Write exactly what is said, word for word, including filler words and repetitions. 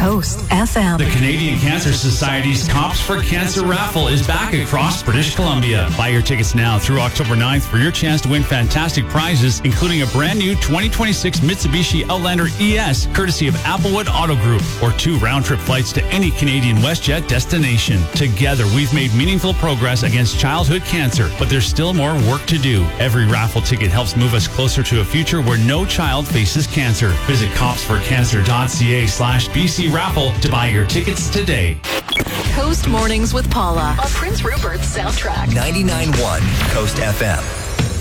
Coast F M. The Canadian Cancer Society's Cops for Cancer raffle is back across British Columbia. Buy your tickets now through October ninth for your chance to win fantastic prizes, including a brand new twenty twenty-six Mitsubishi Outlander E S, courtesy of Applewood Auto Group, or two round-trip flights to any Canadian WestJet destination. Together, we've made meaningful progress against childhood cancer, but there's still more work to do. Every raffle ticket helps move us closer to a future where no child faces cancer. Visit copsforcancer.ca slash BC raffle to buy your tickets today. Coast Mornings with Paula on Prince Rupert's Soundtrack. ninety-nine point one Coast F M.